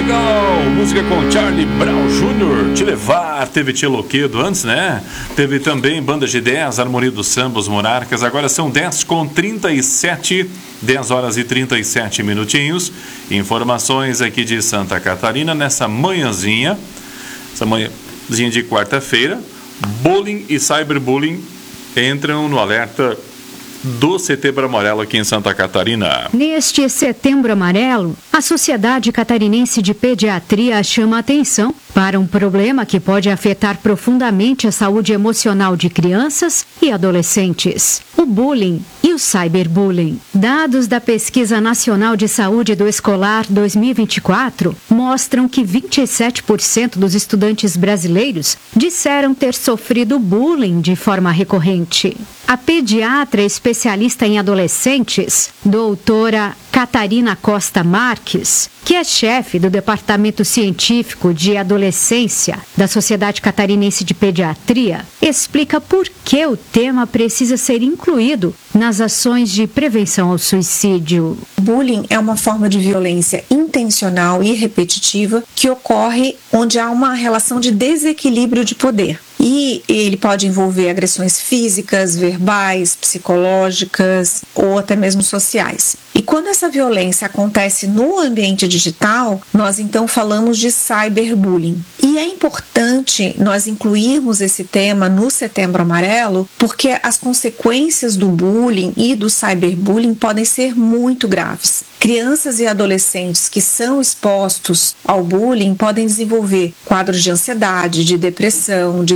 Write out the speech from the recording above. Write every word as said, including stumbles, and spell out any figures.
Legal, música com Charlie Brown Júnior, Te Levar, teve Tchê Loquedo antes, né? Teve também Banda G dez, Harmonia do Samba, Os Monarcas. Agora são dez com trinta e sete, dez horas e trinta e sete minutinhos. Informações aqui de Santa Catarina nessa manhãzinha, essa manhãzinha de quarta-feira. Bullying e cyberbullying entram no alerta do Setembro Amarelo aqui em Santa Catarina. Neste Setembro Amarelo, a Sociedade Catarinense de Pediatria chama atenção para um problema que pode afetar profundamente a saúde emocional de crianças e adolescentes: o bullying e o cyberbullying. Dados da Pesquisa Nacional de Saúde do Escolar dois mil e vinte e quatro mostram que vinte e sete por cento dos estudantes brasileiros disseram ter sofrido bullying de forma recorrente. A pediatra especialista em adolescentes, doutora Catarina Costa Marques, que é chefe do Departamento Científico de Adolescência da Sociedade Catarinense de Pediatria, explica por que o tema precisa ser incluído nas ações de prevenção ao suicídio. Bullying é uma forma de violência intencional e repetitiva que ocorre onde há uma relação de desequilíbrio de poder. E ele pode envolver agressões físicas, verbais, psicológicas ou até mesmo sociais. E quando essa violência acontece no ambiente digital, nós então falamos de cyberbullying. E é importante nós incluirmos esse tema no Setembro Amarelo, porque as consequências do bullying e do cyberbullying podem ser muito graves. Crianças e adolescentes que são expostos ao bullying podem desenvolver quadros de ansiedade, de depressão, de